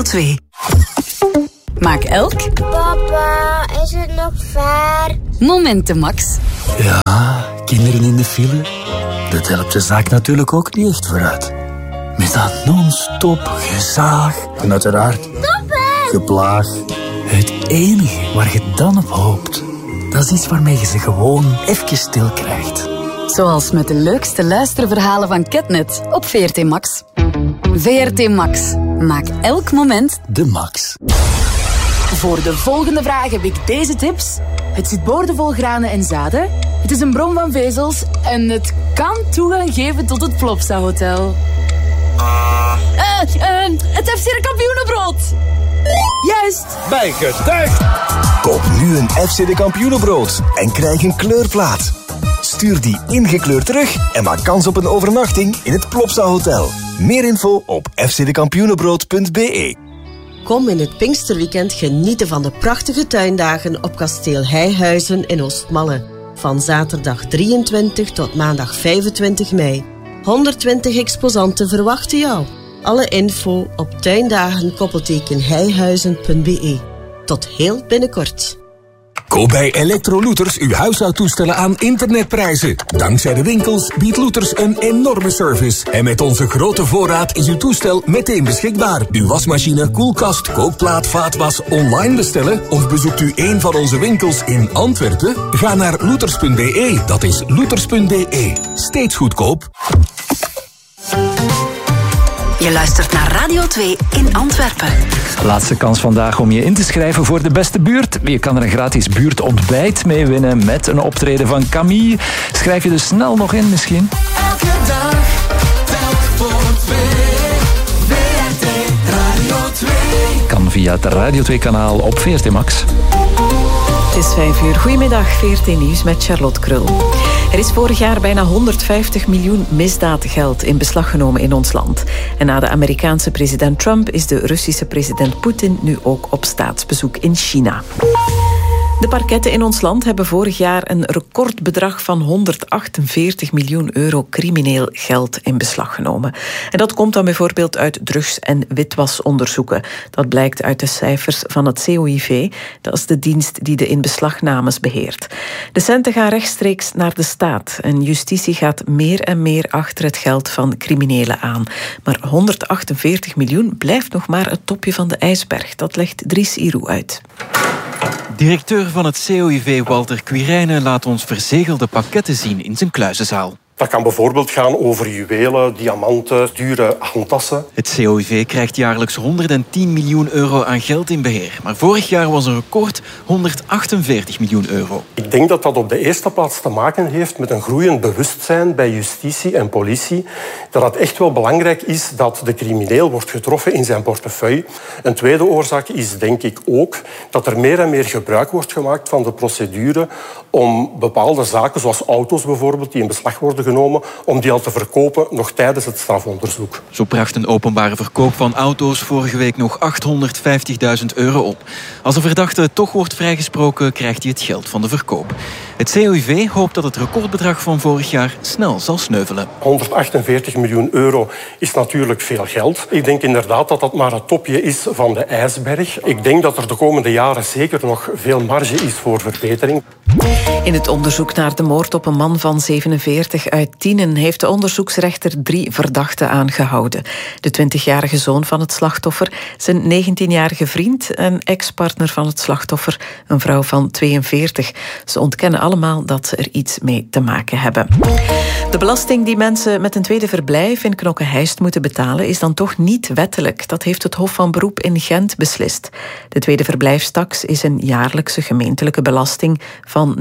Radio 2. Maak elk... Papa, is het nog ver? Momenten, Max. Ja, kinderen in de file. Dat helpt de zaak natuurlijk ook niet echt vooruit. Met dat non-stop gezaag en uiteraard geplaag. Het enige waar je dan op hoopt, dat is iets waarmee je ze gewoon even stil krijgt. Zoals met de leukste luisterverhalen van Catnet op VRT Max. VRT Max. Maak elk moment de max. Voor de volgende vraag heb ik deze tips. Het zit boordevol granen en zaden. Het is een bron van vezels. En het kan toegang geven tot het Plopsa Hotel. Het FC de Kampioenenbrood. Juist. Bijgetuigd. Koop nu een FC de Kampioenenbrood en krijg een kleurplaat. Stuur die ingekleurd terug en maak kans op een overnachting in het Plopsa Hotel. Meer info op fcdekampioenenbrood.be. Kom in het Pinksterweekend genieten van de prachtige tuindagen op kasteel Heijhuizen in Oostmalle. Van zaterdag 23 tot maandag 25 mei. 120 exposanten verwachten jou. Alle info op tuindagen-heijhuizen.be. Tot heel binnenkort. Koop bij Electrolooters uw huishoudtoestellen aan internetprijzen. Dankzij de winkels biedt Looters een enorme service. En met onze grote voorraad is uw toestel meteen beschikbaar. Uw wasmachine, koelkast, kookplaat, vaatwas online bestellen? Of bezoekt u een van onze winkels in Antwerpen? Ga naar looters.be. Dat is looters.be. Steeds goedkoop. Je luistert naar Radio 2 in Antwerpen. Laatste kans vandaag om je in te schrijven voor de beste buurt. Je kan er een gratis buurtontbijt mee winnen met een optreden van Camille. Schrijf je dus snel nog in misschien. Elke dag, telk voor twee. VRT Radio 2. Kan via het Radio 2-kanaal op VRT Max. Het is 5 uur. Goedemiddag, VRT Nieuws met Charlotte Krul. Er is vorig jaar bijna 150 miljoen misdaadgeld in beslag genomen in ons land. En na de Amerikaanse president Trump is de Russische president Poetin nu ook op staatsbezoek in China. De parketten in ons land hebben vorig jaar een recordbedrag van 148 miljoen euro crimineel geld in beslag genomen. En dat komt dan bijvoorbeeld uit drugs- en witwasonderzoeken. Dat blijkt uit de cijfers van het COIV. Dat is de dienst die de inbeslagnames beheert. De centen gaan rechtstreeks naar de staat. En justitie gaat meer en meer achter het geld van criminelen aan. Maar 148 miljoen blijft nog maar het topje van de ijsberg. Dat legt Dries Irou uit. Directeur van het COIV, Walter Quirijnen, laat ons verzegelde pakketten zien in zijn kluizenzaal. Dat kan bijvoorbeeld gaan over juwelen, diamanten, dure handtassen. Het COIV krijgt jaarlijks 110 miljoen euro aan geld in beheer. Maar vorig jaar was een record 148 miljoen euro. Ik denk dat dat op de eerste plaats te maken heeft met een groeiend bewustzijn bij justitie en politie. Dat het echt wel belangrijk is dat de crimineel wordt getroffen in zijn portefeuille. Een tweede oorzaak is denk ik ook dat er meer en meer gebruik wordt gemaakt van de procedure om bepaalde zaken, zoals auto's bijvoorbeeld, die in beslag worden genomen, om die al te verkopen nog tijdens het strafonderzoek. Zo bracht een openbare verkoop van auto's vorige week nog 850.000 euro op. Als een verdachte toch wordt vrijgesproken, krijgt hij het geld van de verkoop. Het COIV hoopt dat het recordbedrag van vorig jaar snel zal sneuvelen. 148 miljoen euro is natuurlijk veel geld. Ik denk inderdaad dat dat maar het topje is van de ijsberg. Ik denk dat er de komende jaren zeker nog veel marge is voor verbetering. In het onderzoek naar de moord op een man van 47 uit Tienen heeft de onderzoeksrechter 3 verdachten aangehouden. De 20-jarige zoon van het slachtoffer, zijn 19-jarige vriend en ex-partner van het slachtoffer, een vrouw van 42. Ze ontkennen allemaal dat ze er iets mee te maken hebben. De belasting die mensen met een tweede verblijf in Knokke-Heist moeten betalen is dan toch niet wettelijk. Dat heeft het Hof van Beroep in Gent beslist. De tweede verblijfstaks is een jaarlijkse gemeentelijke belasting van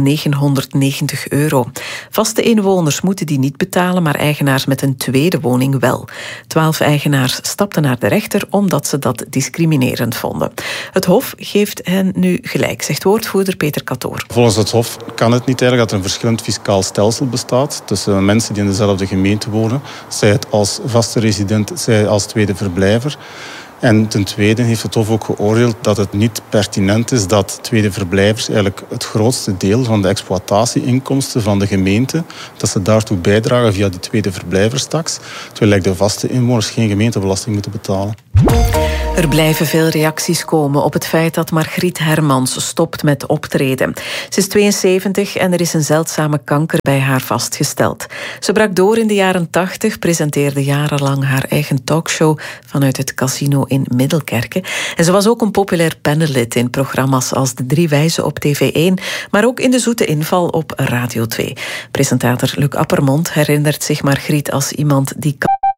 990 euro. Vaste inwoners moeten die niet betalen, maar eigenaars met een tweede woning wel. 12 eigenaars stapten naar de rechter omdat ze dat discriminerend vonden. Het Hof geeft hen nu gelijk, zegt woordvoerder Peter Katoor. Volgens het Hof kan het niet eigenlijk dat er een verschillend fiscaal stelsel bestaat tussen mensen die in dezelfde gemeente wonen, zij het als vaste resident, zij als tweede verblijver. En ten tweede heeft het Hof ook geoordeeld dat het niet pertinent is dat tweede verblijvers eigenlijk het grootste deel van de exploitatieinkomsten van de gemeente, dat ze daartoe bijdragen via die tweede verblijverstaks, terwijl de vaste inwoners geen gemeentebelasting moeten betalen. Er blijven veel reacties komen op het feit dat Margriet Hermans stopt met optreden. Ze is 72 en er is een zeldzame kanker bij haar vastgesteld. Ze brak door in de jaren 80, presenteerde jarenlang haar eigen talkshow vanuit het casino in Middelkerke. En ze was ook een populair panellid in programma's als De Drie Wijzen op TV1, maar ook in De Zoete Inval op Radio 2. Presentator Luc Appermond herinnert zich Margriet als iemand die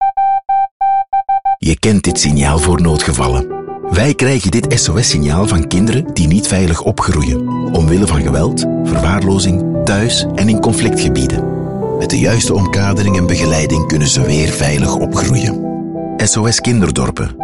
Je kent dit signaal voor noodgevallen. Wij krijgen dit SOS-signaal van kinderen die niet veilig opgroeien. Omwille van geweld, verwaarlozing, thuis en in conflictgebieden. Met de juiste omkadering en begeleiding kunnen ze weer veilig opgroeien. SOS Kinderdorpen.